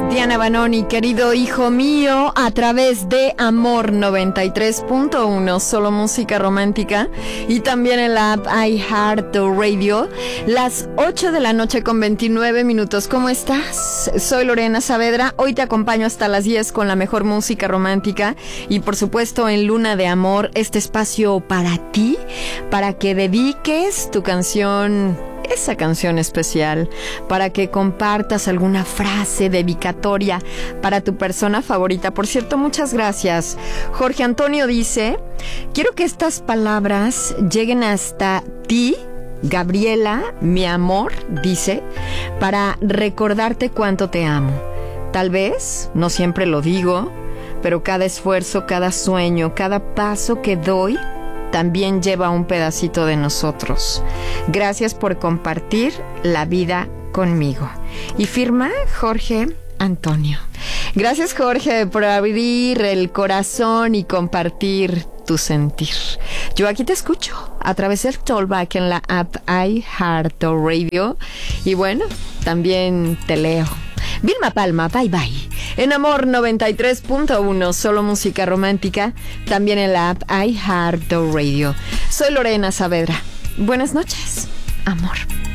Diana Banoni, querido hijo mío, a través de Amor 93.1, solo música romántica, y también en la app iHeartRadio, las 8 de la noche con 29 minutos. ¿Cómo estás? Soy Lorena Saavedra, hoy te acompaño hasta las 10 con la mejor música romántica y por supuesto en Luna de Amor, este espacio para ti, para que dediques tu canción, esa canción especial, para que compartas alguna frase dedicatoria para tu persona favorita. Por cierto, muchas gracias. Jorge Antonio dice: quiero que estas palabras lleguen hasta ti, Gabriela, mi amor, dice, para recordarte cuánto te amo. Tal vez, no siempre lo digo, pero cada esfuerzo, cada sueño, cada paso que doy también lleva un pedacito de nosotros. Gracias por compartir la vida conmigo. Y firma Jorge Antonio. Gracias, Jorge, por abrir el corazón y compartir tu sentir. Yo aquí te escucho a través del Talkback en la app iHeartRadio. Y bueno, también te leo. Vilma Palma, bye bye. En Amor 93.1, solo música romántica, también en la app iHeartRadio. Soy Lorena Saavedra. Buenas noches, amor.